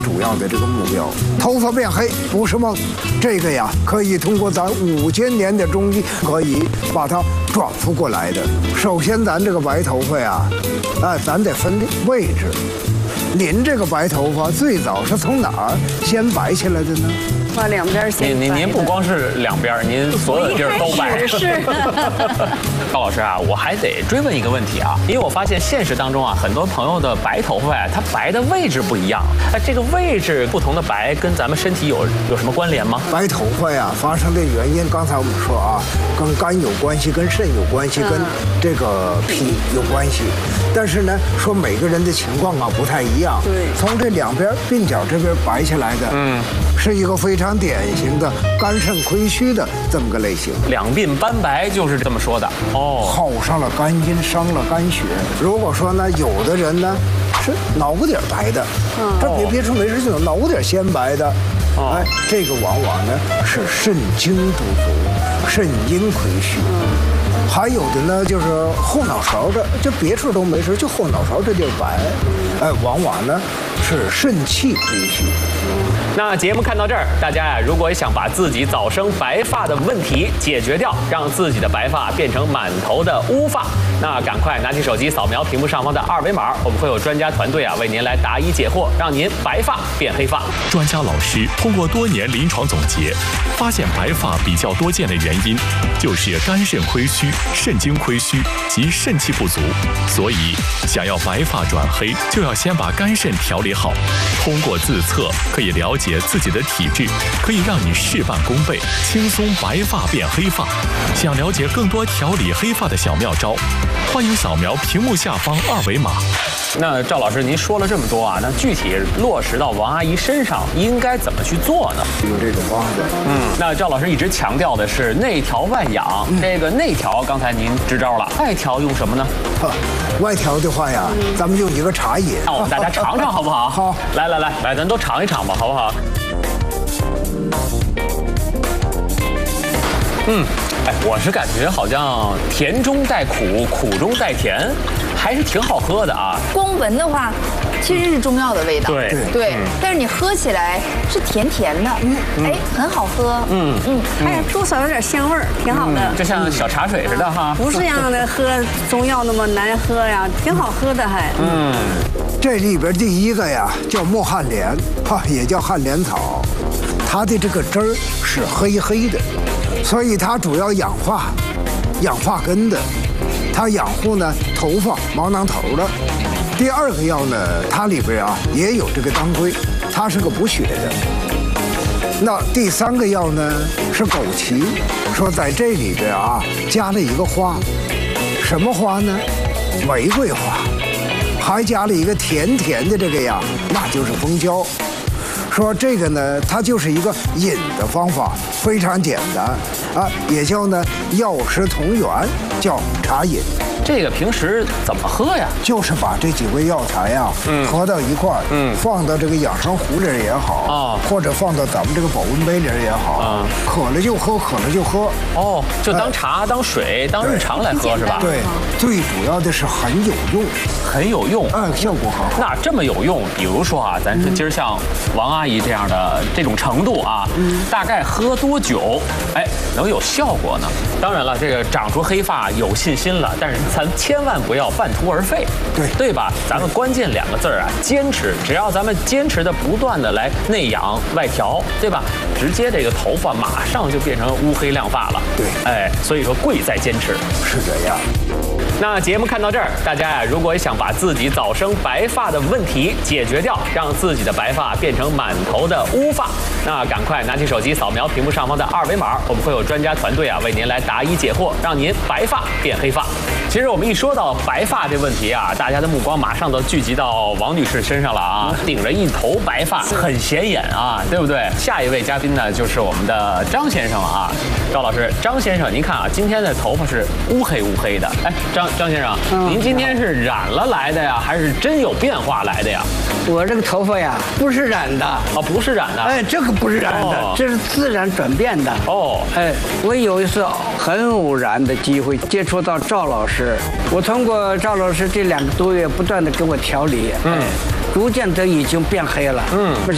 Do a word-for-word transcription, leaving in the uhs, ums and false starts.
主要的这个目标。头发变黑不是梦，这个呀可以通过咱五千年的中医可以把它转复过来的。首先，咱这个白头发呀，哎，咱得分位置。您这个白头发最早是从哪儿先白起来的呢？ 把两边先。 您您您不光是两边，您所有的地儿都白。 是。 高老师啊，我还得追问一个问题啊，因为我发现现实当中啊，很多朋友的白头发呀，它白的位置不一样。哎，这个位置不同的白跟咱们身体有有什么关联吗？ 白头发呀发生的原因，刚才我们说啊，跟肝有关系，跟肾有关系，跟这个脾有关系。但是呢，说每个人的情况啊不太一样。 对。 从这两边鬓角这边白下来的，嗯，是一个非常典型的肝肾亏虚的这么个类型。 两鬓斑白就是这么说的。哦。 耗上了肝阴，伤了肝血。如果说呢，有的人呢是脑瓜顶白的，嗯，这别别处没事就有脑瓜顶先白的，哦、哎，这个往往呢是肾精不足，肾阴亏虚。嗯。还有的呢，就是后脑勺这，就别处都没事，就后脑勺这地儿白，哎，往往呢是肾气亏虚。 那节目看到这儿，大家呀，如果想把自己早生白发的问题解决掉，让自己的白发变成满头的乌发，那赶快拿起手机扫描屏幕上方的二维码，我们会有专家团队啊为您来答疑解惑，让您白发变黑发。 专家老师通过多年临床总结，发现白发比较多见的原因就是肝肾亏虚、肾精亏虚及肾气不足，所以想要白发转黑，就要先把肝肾调理好。通过自测可以了解自己的体质，可以让你事半功倍，轻松白发变黑发。想了解更多调理黑发的小妙招，欢迎扫描屏幕下方二维码。 那赵老师，您说了这么多啊，那具体落实到王阿姨身上应该怎么去做呢？ 有这种方子。 嗯，那赵老师一直强调的是内调外养，嗯、这个内调刚才您支招了，外调用什么呢？ 外调的话呀，嗯、咱们用一个茶饮， 让我们大家尝尝好不好？ 好， 来来来来，咱都尝一尝吧，好不好？嗯，哎，我是感觉好像甜中带苦，苦中带甜，还是挺好喝的啊。 光闻的话，其实是中药的味道。 对对，嗯、但是你喝起来是甜甜的，嗯，哎，很好喝。嗯嗯，哎，多少有点香味儿，挺好的。 嗯、就像小茶水似的哈。 不是让的喝中药那么难喝呀，挺好喝的还。 嗯， 这里边第一个呀叫墨旱莲，哈，也叫旱莲草，它的这个汁儿是黑黑的。所以它主要养发、养发根的，它养护呢头发、毛囊头的。第二个药呢，它里边啊也有这个当归，它是个补血的。那第三个药呢是枸杞，说在这里边啊加了一个花，什么花呢？玫瑰花，还加了一个甜甜的这个呀，那就是蜂胶。说这个呢，它就是一个饮的方法，非常简单啊，也叫呢药食同源，叫茶饮。 这个平时怎么喝呀？ 就是把这几味药材呀，嗯，合到一块儿，嗯，放到这个养生壶里也好，啊，或者放到咱们这个保温杯里也好，啊，渴了就喝，渴了就喝。 哦，就当茶、当水、当日常来喝是吧？ 对，最主要的是很有用， 很有用， 嗯，效果很好。 那这么有用，比如说啊，咱是今儿像王阿姨这样的这种程度啊，嗯，大概喝多久，哎，能有效果呢？当然了，这个长出黑发有信心了，但是咱千万不要半途而废， 对对吧？咱们关键两个字儿啊，坚持。只要咱们坚持的不断的来内养外调，对吧？直接这个头发马上就变成乌黑亮发了。 对， 哎，所以说贵在坚持， 是这样。 那节目看到这儿，大家呀，如果想把自己早生白发的问题解决掉，让自己的白发变成满头的乌发，那赶快拿起手机扫描屏幕上方的二维码，我们会有专家团队啊为您来答疑解惑，让您白发变黑发。其实我们一说到白发这问题啊，大家的目光马上都聚集到王女士身上了啊，顶着一头白发，很显眼啊，对不对？下一位嘉宾呢，就是我们的张先生了啊，赵老师，张先生，您看啊，今天的头发是乌黑乌黑的，哎，张张先生，嗯、您今天是染了来的呀，还是真有变化来的呀？ 我这个头发呀，不是染的啊， 不是染的， 哎，这个不是染的，哦、这是自然转变的。哦，哎，我有一次很偶然的机会接触到赵老师，我通过赵老师这两个多月不断的给我调理，嗯，逐渐的已经变黑了，嗯。